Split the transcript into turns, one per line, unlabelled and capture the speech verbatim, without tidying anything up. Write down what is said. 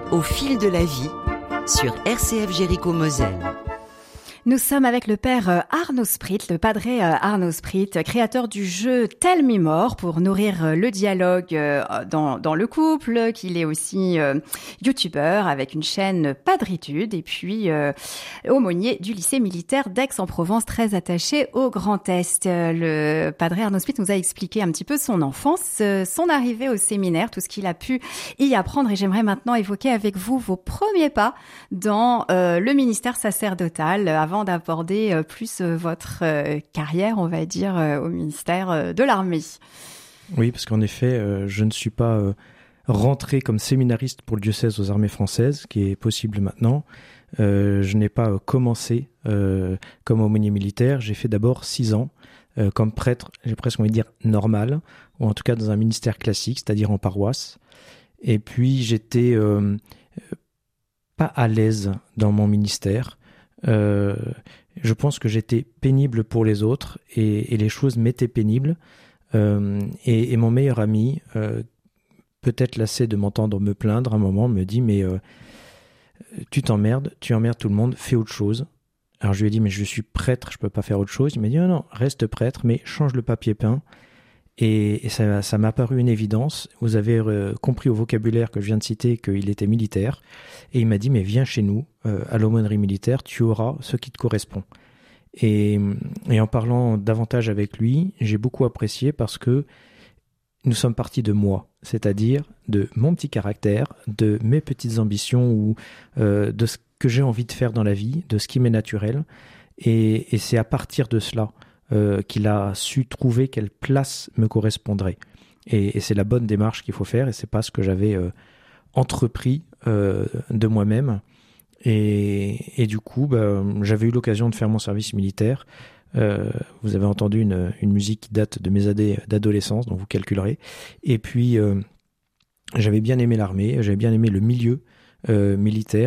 Au fil de la vie sur R C F Jéricho Moselle.
Nous sommes avec le père Arnaud Sprit, le padré Arnaud Sprit, créateur du jeu Tell Me More pour nourrir le dialogue dans, dans le couple, qu'il est aussi euh, youtubeur avec une chaîne Padritude et puis euh, aumônier du lycée militaire d'Aix-en-Provence, très attaché au Grand Est. Le padré Arnaud Sprit nous a expliqué un petit peu son enfance, son arrivée au séminaire, tout ce qu'il a pu y apprendre et j'aimerais maintenant évoquer avec vous vos premiers pas dans euh, le ministère sacerdotal avant d'aborder plus votre carrière, on va dire, au ministère de l'Armée.
Oui, parce qu'en effet, euh, je ne suis pas euh, rentré comme séminariste pour le diocèse aux armées françaises, qui est possible maintenant. Euh, je n'ai pas euh, commencé euh, comme aumônier militaire. J'ai fait d'abord six ans euh, comme prêtre, j'ai presque envie de dire normal, ou en tout cas dans un ministère classique, c'est-à-dire en paroisse. Et puis, j'étais euh, pas à l'aise dans mon ministère. Euh, je pense que j'étais pénible pour les autres et, et les choses m'étaient pénibles euh, et, et mon meilleur ami, euh, peut-être lassé de m'entendre me plaindre, à un moment me dit mais euh, tu t'emmerdes, tu emmerdes tout le monde, fais autre chose. Alors je lui ai dit mais je suis prêtre, je peux pas faire autre chose. Il m'a dit non, non, reste prêtre mais change le papier peint. Et, et ça, ça m'a paru une évidence. Vous avez euh, compris au vocabulaire que je viens de citer qu'il était militaire. Et il m'a dit, mais viens chez nous, euh, à l'aumônerie militaire, tu auras ce qui te correspond. Et, et en parlant davantage avec lui, j'ai beaucoup apprécié parce que nous sommes partis de moi, c'est-à-dire de mon petit caractère, de mes petites ambitions ou euh, de ce que j'ai envie de faire dans la vie, de ce qui m'est naturel. Et, et c'est à partir de cela Euh, qu'il a su trouver quelle place me correspondrait. Et, et c'est la bonne démarche qu'il faut faire, et c'est pas ce que j'avais euh, entrepris euh, de moi-même. Et, et du coup, bah, j'avais eu l'occasion de faire mon service militaire. Euh, vous avez entendu une, une musique qui date de mes années d'adolescence, donc vous calculerez. Et puis, euh, j'avais bien aimé l'armée, j'avais bien aimé le milieu euh, militaire.